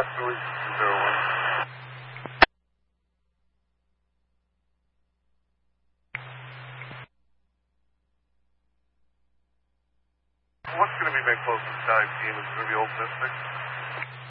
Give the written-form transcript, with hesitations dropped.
West Philly 201. What's going to be my closest dive team? Is it going to be Old Mystic?